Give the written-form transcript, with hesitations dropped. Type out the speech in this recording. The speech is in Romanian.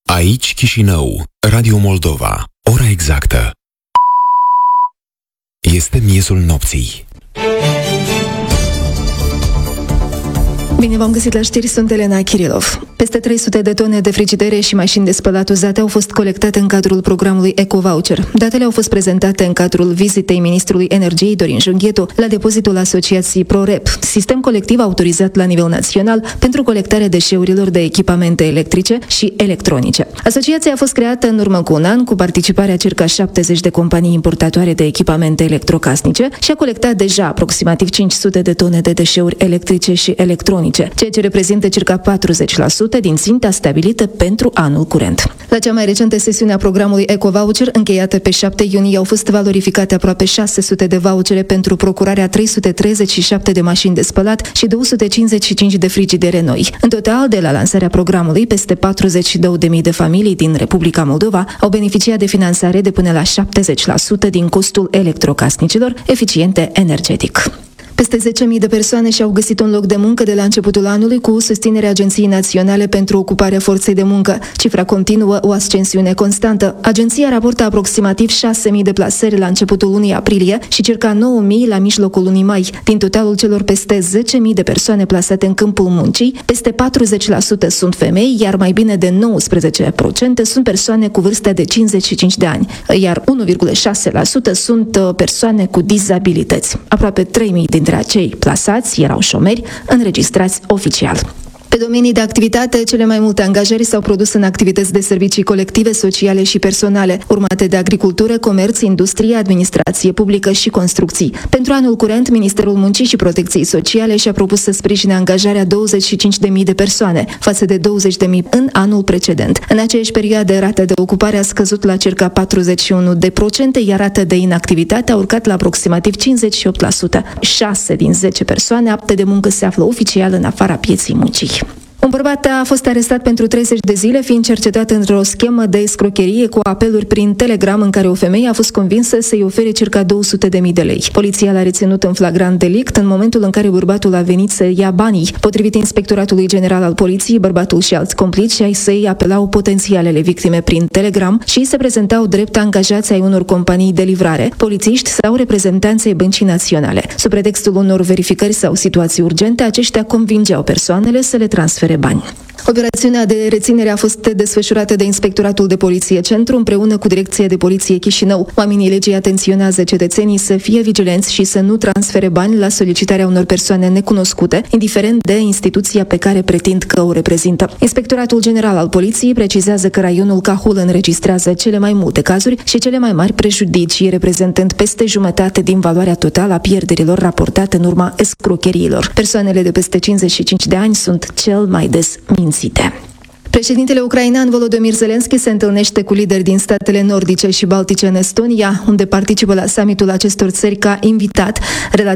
Aici Chișinău, Radio Moldova. Ora exactă este miezul nopții. Bine v-am găsit la știri, sunt Elena Kirilov. Peste 300 de tone de frigidere și mașini de spălat uzate au fost colectate în cadrul programului Eco-Voucher. Datele au fost prezentate în cadrul vizitei ministrului energiei Dorin Junghetu la depozitul asociației ProRep, sistem colectiv autorizat la nivel național pentru colectarea deșeurilor de echipamente electrice și electronice. Asociația a fost creată în urmă cu un an cu participarea circa 70 de companii importatoare de echipamente electrocasnice și a colectat deja aproximativ 500 de tone de deșeuri electrice și electronice, ceea ce reprezintă circa 40% din ținta stabilită pentru anul curent. La cea mai recentă sesiune a programului Eco-Voucher, încheiată pe 7 iunie, au fost valorificate aproape 600 de vouchere pentru procurarea 337 de mașini de spălat și 255 de frigidere noi. În total, de la lansarea programului, peste 42.000 de familii din Republica Moldova au beneficiat de finanțare de până la 70% din costul electrocasnicilor eficiente energetic. Peste 10.000 de persoane și-au găsit un loc de muncă de la începutul anului cu susținerea Agenției Naționale pentru Ocuparea Forței de Muncă. Cifra continuă o ascensiune constantă. Agenția raportă aproximativ 6.000 de plasări la începutul lunii aprilie și circa 9.000 la mijlocul lunii mai. Din totalul celor peste 10.000 de persoane plasate în câmpul muncii, peste 40% sunt femei, iar mai bine de 19% sunt persoane cu vârsta de 55 de ani, iar 1,6% sunt persoane cu dizabilități. Aproape 3.000 dintre acei plasați erau șomeri înregistrați oficial. Pe domenii de activitate, cele mai multe angajări s-au produs în activități de servicii colective, sociale și personale, urmate de agricultură, comerț, industrie, administrație publică și construcții. Pentru anul curent, Ministerul Muncii și Protecției Sociale și-a propus să sprijine angajarea 25.000 de persoane, față de 20.000 în anul precedent. În aceeași perioadă, rata de ocupare a scăzut la circa 41%, iar rata de inactivitate a urcat la aproximativ 58%. 6 din 10 persoane apte de muncă se află oficial în afara pieței muncii. Un bărbat a fost arestat pentru 30 de zile, fiind cercetat într-o schemă de escrocherie cu apeluri prin Telegram în care o femeie a fost convinsă să-i ofere circa 200.000 de lei. Poliția l-a reținut în flagrant delict în momentul în care bărbatul a venit să ia banii. Potrivit Inspectoratului General al Poliției, bărbatul și alți complici ai săi apelau potențialele victime prin Telegram și se prezentau drept angajați ai unor companii de livrare, polițiști sau reprezentanții Băncii Naționale. Sub pretextul unor verificări sau situații urgente, aceștia convingeau persoanele să le transfere bani. Operațiunea de reținere a fost desfășurată de Inspectoratul de Poliție Centru împreună cu Direcția de Poliție Chișinău. Oamenii legii atenționează cetățenii să fie vigilenți și să nu transfere bani la solicitarea unor persoane necunoscute, indiferent de instituția pe care pretind că o reprezintă. Inspectoratul General al Poliției precizează că raionul Cahul înregistrează cele mai multe cazuri și cele mai mari prejudicii, reprezentând peste jumătate din valoarea totală a pierderilor raportate în urma escrocheriilor. Persoanele de peste 55 de ani sunt cel mai des mințite. Președintele ucrainean Volodymyr Zelensky se întâlnește cu lideri din statele nordice și baltice în Estonia, unde participă la summitul acestor țări ca invitat.